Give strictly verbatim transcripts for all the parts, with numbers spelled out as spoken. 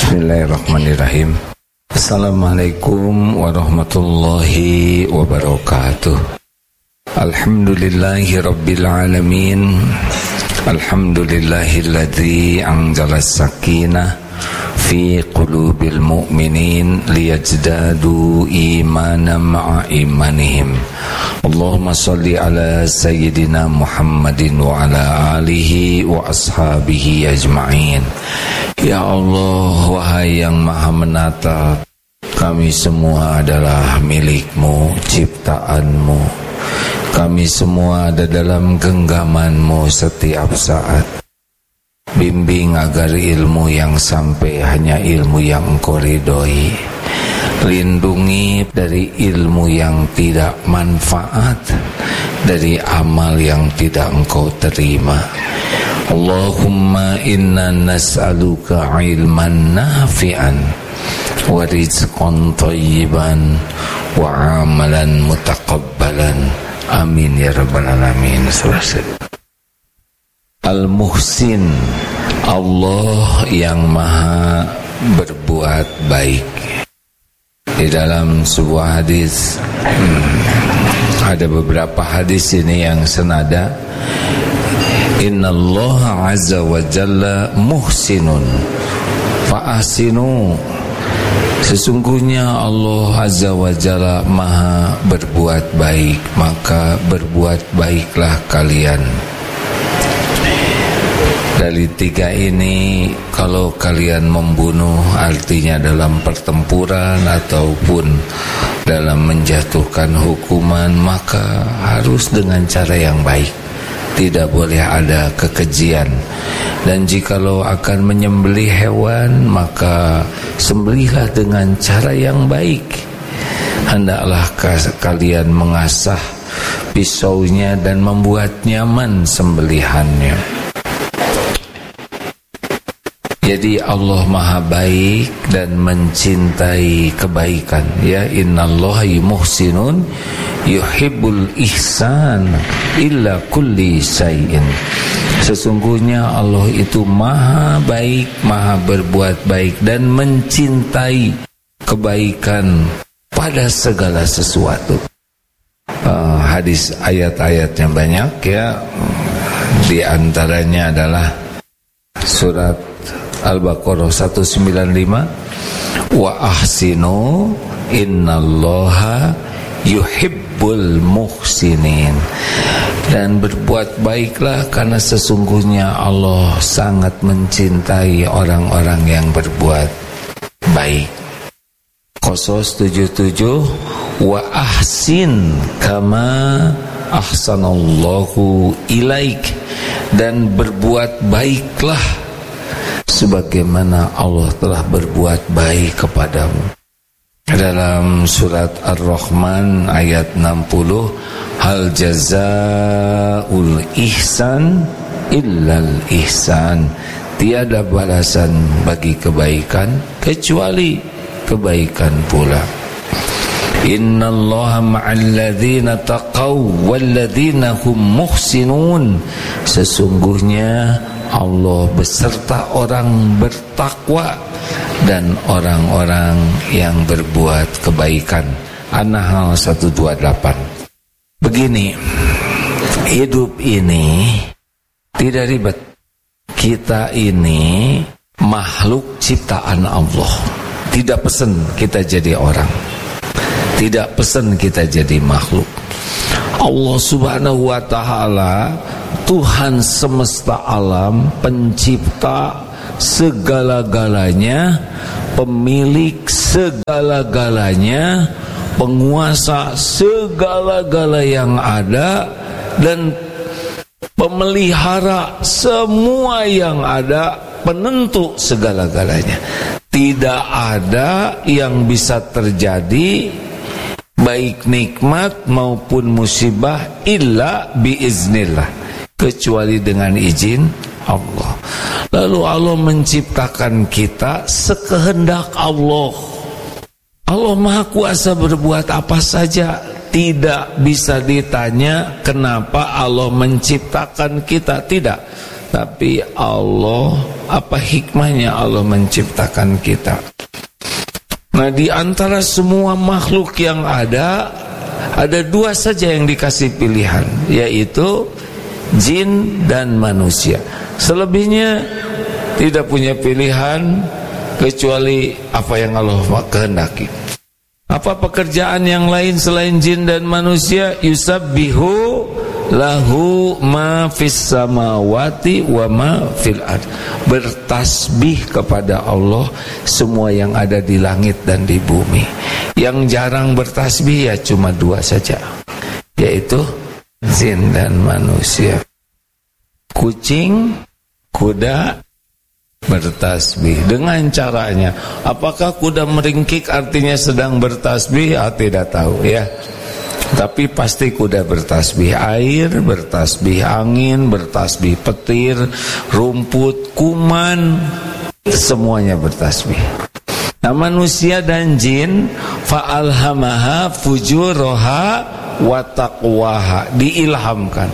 Bismillahirrahmanirrahim. Assalamualaikum warahmatullahi wabarakatuh. Alhamdulillahi rabbil alamin. Alhamdulillahilladzi anzala sakinah fi qulubil mu'minin liyazdadu imanan ma'a imanihim. Allahumma salli ala sayyidina Muhammadin wa ala alihi wa ashabihi ajma'in. Ya Allah, wahai yang maha menata, kami semua adalah milik-Mu, ciptaan-Mu. Kami semua ada dalam genggaman-Mu setiap saat. Bimbing agar ilmu yang sampai hanya ilmu yang Engkau ridhoi. Lindungi dari ilmu yang tidak manfaat, dari amal yang tidak Engkau terima. Allahumma inna nas'aluka ilman nafi'an wa rizqan thayyiban wa amalan mutaqabbalan. Amin ya rabbal alamin. Al-Muhsin, Allah yang maha berbuat baik. Di dalam sebuah hadis, hmm, ada beberapa hadis ini yang senada. Innallaha azza wa jalla muhsinun fa'ahsinu. Sesungguhnya Allah azza wa jalla maha berbuat baik, maka berbuat baiklah kalian. Dari tiga ini, kalau kalian membunuh, artinya dalam pertempuran ataupun dalam menjatuhkan hukuman, maka harus dengan cara yang baik. Tidak boleh ada kekejian. Dan jikalau akan menyembelih hewan, maka sembelihlah dengan cara yang baik. Hendaklah kalian mengasah pisaunya dan membuat nyaman sembelihannya. Jadi Allah maha baik dan mencintai kebaikan. Ya, innallaha muhsinun yuhibbul ihsan illa kulli syai'in. Sesungguhnya Allah itu maha baik, maha berbuat baik dan mencintai kebaikan pada segala sesuatu. Uh, hadis ayat-ayatnya banyak ya. Di antaranya adalah surat Al-Baqarah seratus sembilan puluh lima, wa ahsinu innallaha yuhibbul muhsinin. Dan berbuat baiklah karena sesungguhnya Allah sangat mencintai orang-orang yang berbuat baik. Qasas tujuh puluh tujuh, wa ahsin kama ahsanallahu ilaik. Dan berbuat baiklah sebagaimana Allah telah berbuat baik kepadamu. Dalam surat Ar-Rahman ayat enam puluh, hal jazaa'ul ihsan illal ihsan. Tiada balasan bagi kebaikan kecuali kebaikan pula. Innallaha ma'al ladzina taqaw wal ladzina hum muhsinun. Sesungguhnya Allah beserta orang bertakwa dan orang-orang yang berbuat kebaikan. An-Nahl seratus dua puluh delapan. Begini, hidup ini tidak ribet. Kita ini makhluk ciptaan Allah. Tidak pesen kita jadi orang. Tidak pesen kita jadi makhluk. Allah subhanahu wa ta'ala, Tuhan semesta alam, pencipta segala-galanya, pemilik segala-galanya, penguasa segala-gala yang ada, dan pemelihara semua yang ada, penentu segala-galanya. Tidak ada yang bisa terjadi, baik nikmat maupun musibah, illa biiznillah, kecuali dengan izin Allah. Lalu Allah menciptakan kita sekehendak Allah. Allah Maha Kuasa berbuat apa saja. Tidak bisa ditanya kenapa Allah menciptakan kita. Tidak. Tapi Allah, apa hikmahnya Allah menciptakan kita? Nah, di antara semua makhluk yang ada, ada dua saja yang dikasih pilihan, yaitu jin dan manusia. Selebihnya tidak punya pilihan kecuali apa yang Allah kehendaki. Apa pekerjaan yang lain selain jin dan manusia? Yusabbihu lahu ma fis samawati wa ma fil ard. Bertasbih kepada Allah semua yang ada di langit dan di bumi. Yang jarang bertasbih ya cuma dua saja, yaitu jin dan manusia. Kucing, kuda bertasbih dengan caranya. Apakah kuda meringkik artinya sedang bertasbih? Ah, tidak tahu ya. Tapi pasti kuda bertasbih. Air bertasbih, angin bertasbih, petir, rumput, kuman, semuanya bertasbih. Nah, manusia dan jin fa'alhamaha fujuraha wa taqwaha, diilhamkan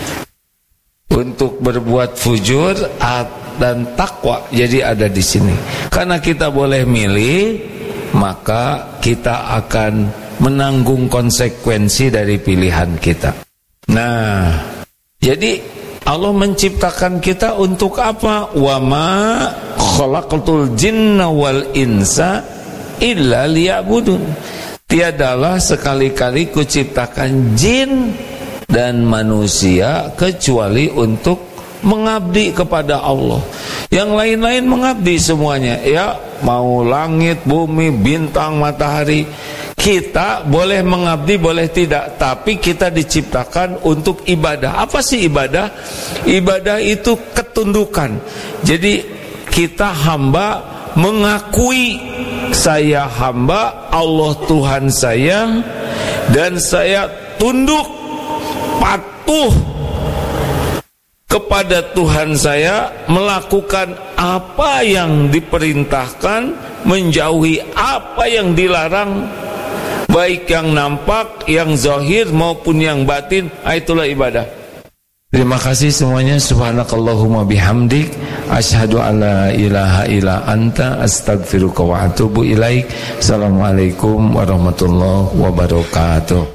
untuk berbuat fujur dan takwa. Jadi ada di sini. Karena kita boleh milih, maka kita akan menanggung konsekuensi dari pilihan kita. Nah, jadi Allah menciptakan kita untuk apa? Wa ma khalaqatul jinna wal insa illa liya'budun. Tiadalah sekali-kali kuciptakan jin dan manusia kecuali untuk mengabdi kepada Allah. Yang lain-lain mengabdi semuanya, ya, mau langit, bumi, bintang, matahari. Kita boleh mengabdi, boleh tidak, tapi kita diciptakan untuk ibadah. Apa sih ibadah? Ibadah itu ketundukan. Jadi kita hamba mengakui saya hamba, Allah Tuhan saya, dan saya tunduk, patuh kepada Tuhan saya, melakukan apa yang diperintahkan, menjauhi apa yang dilarang, baik yang nampak, yang zahir maupun yang batin. Itulah ibadah. Terima kasih semuanya. Subhanakallahumma bihamdik, asyhadu an la ilaha illa anta, astaghfiruka wa atubu ilaik. Assalamualaikum warahmatullahi wabarakatuh.